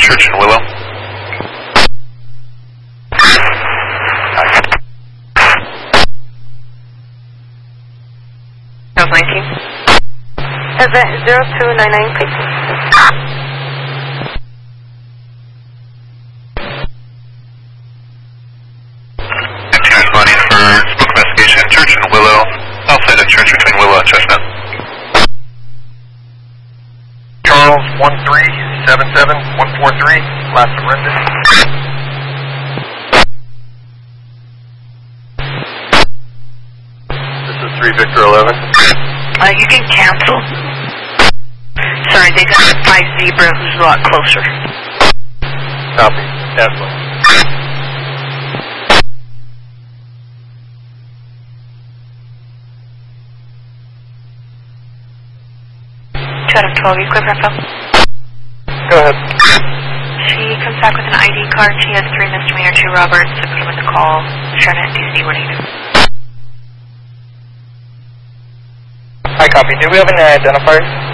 Church and Willow. How's 19? Event 0299, please. Running for smoke investigation, Church and Willow, outside of Church between Willow and Chestnut. Charles 1377143, last surrender. This is 3 Victor 11. You can cancel. Sorry, they got 5 Zebra, who's a lot closer. Copy. Cancel. Out of 12, you quick wrap up. Go ahead. She comes back with an ID card. She has 3 misdemeanor, 2 Roberts. I put them in the call. Charlotte, DC, what do you do? Hi, copy. Do we have any identifiers?